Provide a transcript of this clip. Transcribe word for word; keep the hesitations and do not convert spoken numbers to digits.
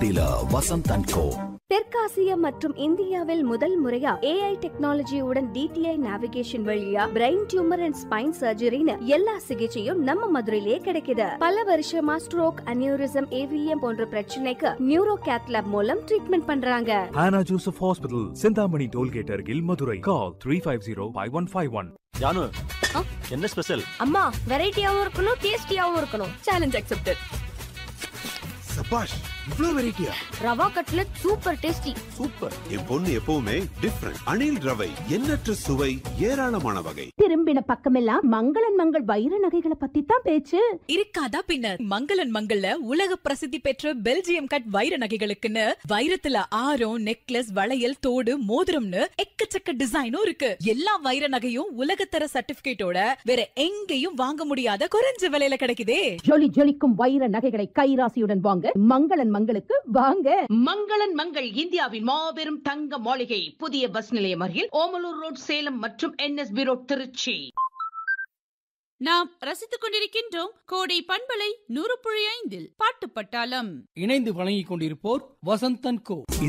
Dealer Vasanth and கோ. தெற்காசியா மற்றும் இந்தியாவில் முதல் முறையா ஏஐ டெக்னாலஜியுடன் டிடிஐ நேவிகேஷன் வழியா பிரெயின் டியூமர் அண்ட் ஸ்பைன் சர்ஜரின்னு எல்லா சிகிச்சையும் நம்ம மதுரையிலே கிடைக்குது. பல வருஷமா ஸ்ட்ரோக், அனியூரிசம், ஏவிஎம் போன்ற பிரச்சனைக்கு நியூரோ கேத்லாப் மூலம் ட்ரீட்மெண்ட் பண்றாங்க. Hannah Joseph Hospital, Chintamani tollgate அருகில், மதுரை. கால் three five zero five one five one. Janu, என்ன ஸ்பெஷல்? அம்மா, வெரைட்டியாவும் இருக்கணும், டேஸ்டியாவும் இருக்கணும். Challenge accepted. சபாஷ், இவ்ளோ வெரைட்டியா? Rava cutlet super tasty. Super. என் பொண்ணு எப்பவுமே டிஃபரண்ட். அணில் ரவை, எண்ணற்ற சுவை, ஏராளமான வகை. திரும்பின பக்கமெல்லாம் மங்களன் மங்கள் வைர நகைகளை பத்தி தான் பேச்சு. இருக்காதா பின்ன? மங்களன் மங்கள்ல உலக பிரசித்தி பெற்ற பெல்ஜியம் கட் வைர நகைகளுக்குன்னு வைரத்துல ஆரம், நெக்லஸ், வளையல், தோடு, மோதிரம்னு எக்கச்சக்க டிசைனும் இருக்கு. எல்லா வைர நகையும் உலகத்தர சர்டிபிகேட்டோட வேற எங்கேயும் வாங்க முடியாத குறைஞ்ச விலையில கிடைக்குதே. ஜொலி ஜொலிக்கும் வைர நகைகளை கைராசியுடன் வாங்க மங்களன் மங்களுக்கு வாங்க. மங்களன் மங்கள் இந்தியாவின் மாபெரும் தங்க மாளிகை, புதிய பஸ் நிலையம் அருகில், ஓமலூர் ரோட், சேலம் மற்றும் என்எஸ்பி ரோட், திருச்சி. நாம் ரசித்துக் கொண்டிருக்கின்றோம் கோடை பண்பலை நூறு புள்ளி ஐந்தில் பாட்டு பட்டாளம். இணைந்து வழங்கிக் கொண்டிருப்போர் வசந்த் அண்ட் கோ.